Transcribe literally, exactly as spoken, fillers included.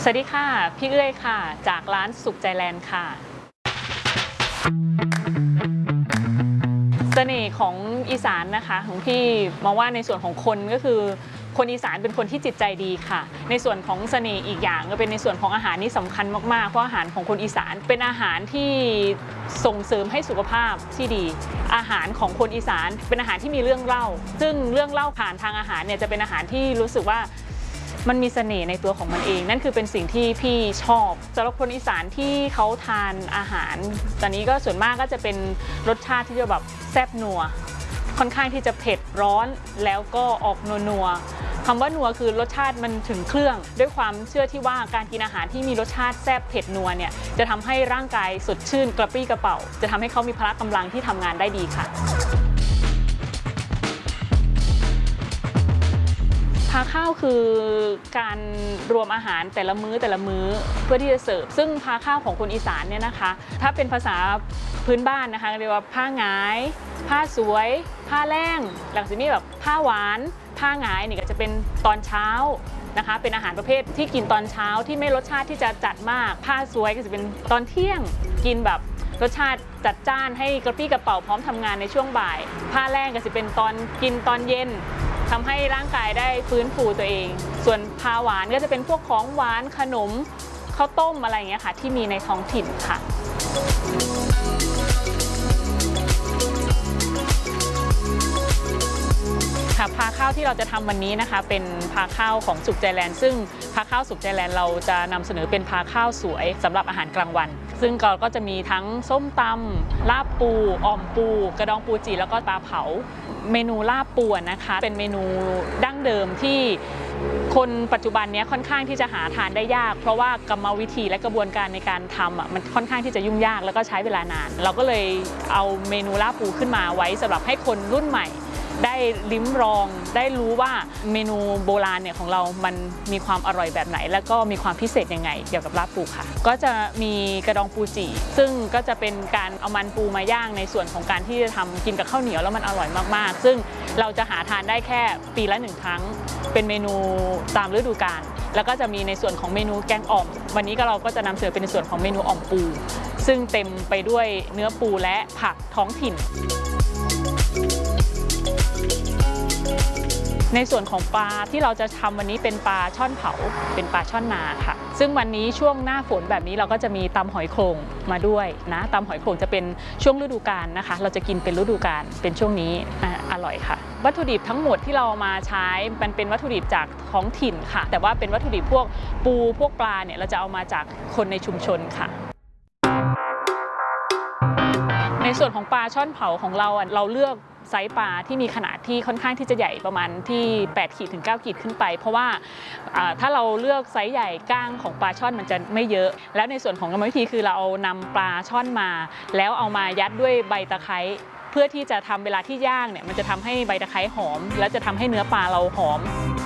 สวัสดีค่ะพี่เอื้อยค่ะจากร้านสุขใจแลนด์ค่ะเสน่ห์ของอีสานนะคะของพี่มองว่าในส่วนของคนก็คือคนอีสานเป็นคนที่จิตใจดีค่ะในส่วนของเสน่ห์อีกอย่างก็เป็นในส่วนของอาหารนี่สำคัญมากๆเพราะอาหารของคนอีสานเป็นอาหารที่ส่งเสริมให้สุขภาพที่ดีอาหารของคนอีสานเป็นอาหารที่มีเรื่องเล่าซึ่งเรื่องเล่าผ่านทางอาหารเนี่ยจะเป็นอาหารที่รู้สึกว่ามันมีเสน่ห์ในตัวของมันเองนั่นคือเป็นสิ่งที่พี่ชอบสำหรับคนอีสานที่เขาทานอาหารตอนนี้ก็ส่วนมากก็จะเป็นรสชาติที่จะแบบแซ่บนัวค่อนข้างที่จะเผ็ดร้อนแล้วก็ออกนัวๆคำว่านัวคือรสชาติมันถึงเครื่องด้วยความเชื่อที่ว่าการกินอาหารที่มีรสชาติแซ่บเผ็ดนัวเนี่ยจะทำให้ร่างกายสดชื่นกระปรี้กระเป๋าจะทำให้เขามีพละกำลังที่ทำงานได้ดีค่ะพาข้าวคือการรวมอาหารแต่ละมื้อแต่ละมื้อเพื่อที่จะเสิร์ฟซึ่งพาข้าวของคนอีสานเนี่ยนะคะถ้าเป็นภาษาพื้นบ้านนะคะเรียกว่าผ้าหงายผ้าสวยผ้าแล้งหลังจากนี้แบบผ้าหวานผ้าหงายนี่ก็จะเป็นตอนเช้านะคะเป็นอาหารประเภทที่กินตอนเช้าที่ไม่รสชาติที่จะจัดมากผ้าสวยก็จะเป็นตอนเที่ยงกินแบบรสชาติจัดจ้านให้กระปรี้กระเป๋าพร้อมทำงานในช่วงบ่ายผ้าแล้งก็จะเป็นตอนกินตอนเย็นทำให้ร่างกายได้ฟื้นฟูตัวเองส่วนพาหวานก็จะเป็นพวกของหวานขนมข้าวต้มอะไรอย่างเงี้ยค่ะที่มีในท้องถิ่นค่ะค่ะพาข้าวที่เราจะทำวันนี้นะคะเป็นพาข้าวของสุขใจแลนด์ซึ่งพาข้าวสุขใจแลนด์เราจะนำเสนอเป็นพาข้าวสวยสำหรับอาหารกลางวันซึ่งก็จะมีทั้งส้มตำลาบปูอ่อมปูกระดองปูจีแล้วก็ปลาเผาเมนูลาบปูนะคะเป็นเมนูดั้งเดิมที่คนปัจจุบันนี้ค่อนข้างที่จะหาทานได้ยากเพราะว่ากรรมวิธีและกระบวนการในการทำอ่ะมันค่อนข้างที่จะยุ่งยากแล้วก็ใช้เวลานานเราก็เลยเอาเมนูลาบปูขึ้นมาไว้สำหรับให้คนรุ่นใหม่ได้ลิ้มลองได้รู้ว่าเมนูโบราณเนี่ยของเรามันมีความอร่อยแบบไหนแล้วก็มีความพิเศษยังไงเกี่ยวกับลาบปูค่ะก็จะมีกระดองปูจีซึ่งก็จะเป็นการเอามันปูมาย่างในส่วนของการที่จะทำกินกับข้าวเหนียวแล้วมันอร่อยมากๆซึ่งเราจะหาทานได้แค่ปีละหนึ่งครั้งเป็นเมนูตามฤดูกาลแล้วก็จะมีในส่วนของเมนูแกงอ่อมวันนี้ก็เราก็จะนำเสนอเป็นในส่วนของเมนูอ่อมปูซึ่งเต็มไปด้วยเนื้อปูและผักท้องถิ่นในส่วนของปลาที่เราจะทำวันนี้เป็นปลาช่อนเผาเป็นปลาช่อนนาค่ะซึ่งวันนี้ช่วงหน้าฝนแบบนี้เราก็จะมีตำหอยโขงมาด้วยนะตำหอยโขงจะเป็นช่วงฤดูกาลนะคะเราจะกินเป็นฤดูกาลเป็นช่วงนี้อร่อยค่ะวัตถุดิบทั้งหมดที่เรามาใช้มันเป็นวัตถุดิบจากท้องถิ่นค่ะแต่ว่าเป็นวัตถุดิบพวกปูพวกปลาเนี่ยเราจะเอามาจากคนในชุมชนค่ะในส่วนของปลาช่อนเผาของเราเราเลือกไซส์ปลาที่มีขนาดที่ค่อนข้างที่จะใหญ่ประมาณที่แปดขีดถึงเก้าขีดขึ้นไปเพราะว่าถ้าเราเลือกไซส์ใหญ่ก้างของปลาช่อนมันจะไม่เยอะแล้วในส่วนของกรรมวิธีคือเราเอานำปลาช่อนมาแล้วเอามายัดด้วยใบตะไคร้เพื่อที่จะทำเวลาที่ย่างเนี่ยมันจะทำให้ใบตะไคร้หอมแล้วจะทำให้เนื้อปลาเราหอม